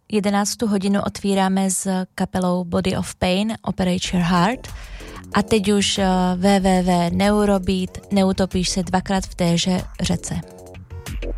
11. hodinu otvíráme s kapelou Body of Pain, Operate Your Heart. A teď už www.neurobeat, neutopíš se dvakrát v téže řece.